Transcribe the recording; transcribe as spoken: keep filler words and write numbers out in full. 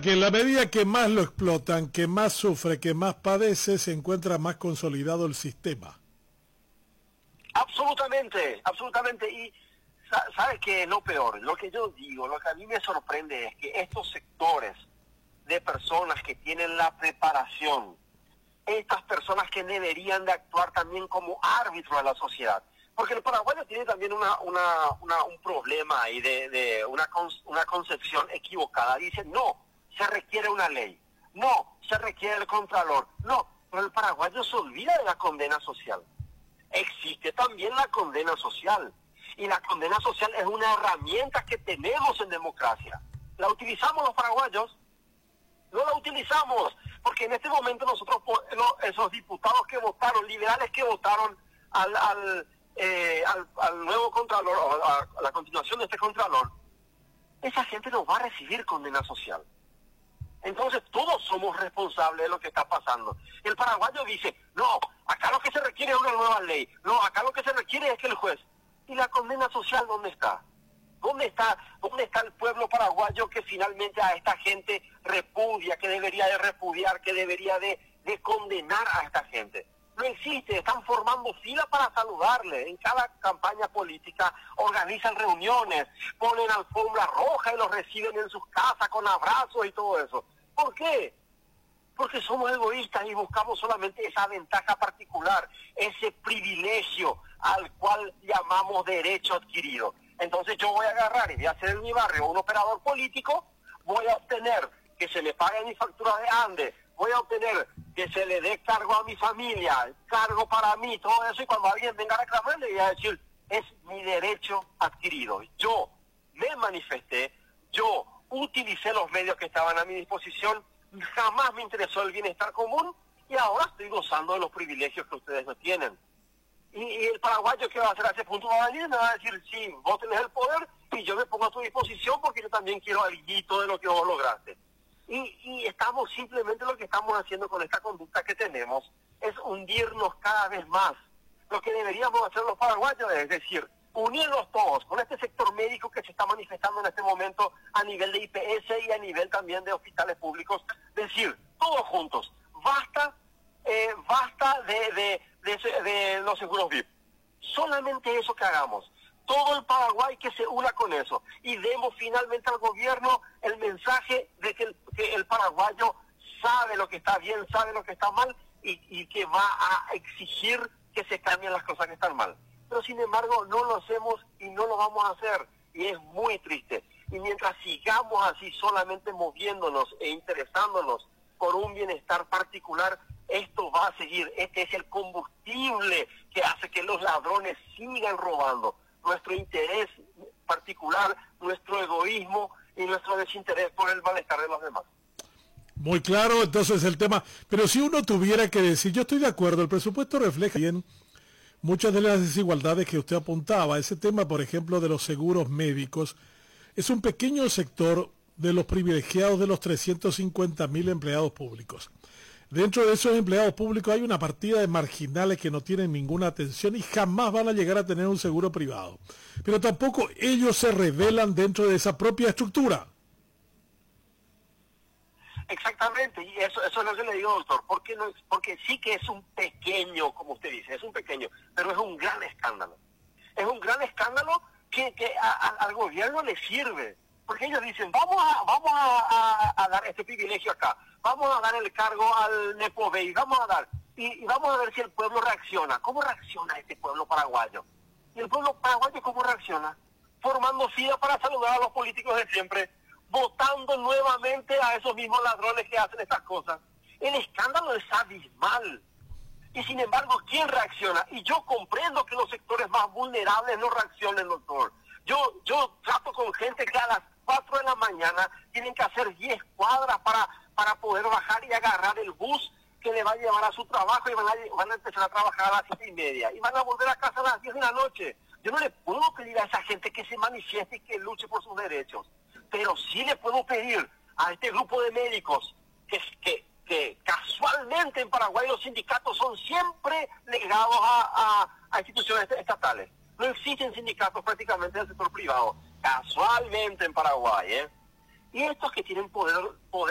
que en la medida que más lo explotan, que más sufre, que más padece, se encuentra más consolidado el sistema. Absolutamente, absolutamente. Y ¿sabes qué es lo peor? Lo que yo digo, lo que a mí me sorprende es que estos sectores de personas que tienen la preparación, estas personas que deberían de actuar también como árbitros de la sociedad, porque el paraguayo tiene también una, una, una, un problema ahí de, de una, una concepción equivocada. Dice, no, se requiere una ley, no, se requiere el contralor, no, pero el paraguayo se olvida de la condena social. Existe también la condena social, y la condena social es una herramienta que tenemos en democracia. ¿La utilizamos los paraguayos? No la utilizamos, porque en este momento nosotros, esos diputados que votaron, liberales que votaron al, al, eh, al, al nuevo contralor, a, a la continuación de este contralor, esa gente no va a recibir condena social. Entonces todos somos responsables de lo que está pasando. El paraguayo dice, no, acá lo que se requiere es una nueva ley, no, acá lo que se requiere es que el juez... ¿Y la condena social dónde está? ¿Dónde está, dónde está el pueblo paraguayo que finalmente a esta gente repudia, que debería de repudiar, que debería de, de condenar a esta gente? No existe, están formando fila para saludarle. En cada campaña política organizan reuniones, ponen alfombra roja y los reciben en sus casas con abrazos y todo eso. ¿Por qué? Porque somos egoístas y buscamos solamente esa ventaja particular, ese privilegio al cual llamamos derecho adquirido. Entonces yo voy a agarrar y voy a hacer en mi barrio un operador político, voy a obtener que se me pague mi factura de ANDE, voy a obtener que se le dé cargo a mi familia, cargo para mí, todo eso, y cuando alguien venga a reclamarle, voy a decir, es mi derecho adquirido. Yo me manifesté, yo utilicé los medios que estaban a mi disposición, jamás me interesó el bienestar común, y ahora estoy gozando de los privilegios que ustedes no tienen. Y, y el paraguayo, ¿qué va a hacer a ese punto? Va a venir y me va a decir, sí, vos tenés el poder y yo me pongo a tu disposición porque yo también quiero algo de lo que vos lograste. Y, y estamos simplemente, lo que estamos haciendo con esta conducta que tenemos es hundirnos cada vez más. Lo que deberíamos hacer los paraguayos es decir, unirnos todos con este sector médico que se está manifestando en este momento a nivel de I P S y a nivel también de hospitales públicos. Decir, todos juntos, basta, eh, basta de, de, de, de los seguros V I P. Solamente eso que hagamos. Todo el Paraguay que se una con eso y demos finalmente al gobierno el mensaje de que el, que el paraguayo sabe lo que está bien, sabe lo que está mal y, y que va a exigir que se cambien las cosas que están mal. Pero sin embargo no lo hacemos y no lo vamos a hacer y es muy triste. Y mientras sigamos así solamente moviéndonos e interesándonos por un bienestar particular, esto va a seguir. Este es el combustible que hace que los ladrones sigan robando. Nuestro interés particular, nuestro egoísmo y nuestro desinterés por el malestar de los demás. Muy claro, entonces el tema, pero si uno tuviera que decir, yo estoy de acuerdo, el presupuesto refleja bien muchas de las desigualdades que usted apuntaba. Ese tema, por ejemplo, de los seguros médicos, es un pequeño sector de los privilegiados de los trescientos cincuenta mil empleados públicos. Dentro de esos empleados públicos hay una partida de marginales que no tienen ninguna atención y jamás van a llegar a tener un seguro privado. Pero tampoco ellos se revelan dentro de esa propia estructura. Exactamente, y eso, eso es lo que le digo, doctor, porque, no, porque sí que es un pequeño, como usted dice, es un pequeño, pero es un gran escándalo. Es un gran escándalo que, que a, a, al gobierno le sirve, porque ellos dicen, vamos a vamos a, a, a dar este privilegio acá, vamos a dar el cargo al Nepovey, vamos a dar, y, y vamos a ver si el pueblo reacciona. ¿Cómo reacciona este pueblo paraguayo? ¿Y el pueblo paraguayo cómo reacciona? Formando fila para saludar a los políticos de siempre, votando nuevamente a esos mismos ladrones que hacen estas cosas. El escándalo es abismal. Y sin embargo, ¿quién reacciona? Y yo comprendo que los sectores más vulnerables no reaccionen, doctor. Yo, yo trato con gente que a las cuatro de la mañana tienen que hacer diez cuadras para, para poder bajar y agarrar el bus que le va a llevar a su trabajo y van a, van a empezar a trabajar a las siete y media. Y van a volver a casa a las diez de la noche. Yo no le puedo pedir a esa gente que se manifieste y que luche por sus derechos. Pero sí le puedo pedir a este grupo de médicos que, que, que casualmente en Paraguay los sindicatos son siempre legados a, a, a instituciones estatales. No existen sindicatos prácticamente del sector privado, casualmente en Paraguay, ¿eh? Y estos que tienen poder, poder